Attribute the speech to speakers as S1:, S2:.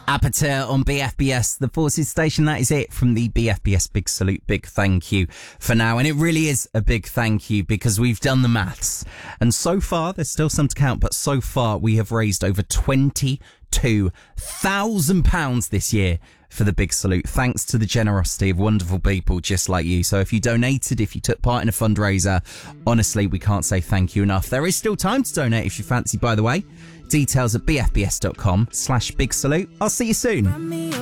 S1: Aperture on BFBS, the Forces station. That is it from the BFBS Big Salute. Big thank you for now. And it really is a big thank you because we've done the maths. And so far, there's still some to count, but so far we have raised over £22,000 this year for the Big Salute, thanks to the generosity of wonderful people just like you. So if you donated, if you took part in a fundraiser, honestly, we can't say thank you enough. There is still time to donate if you fancy, by the way. Details at bfbs.com/big salute. I'll see you soon.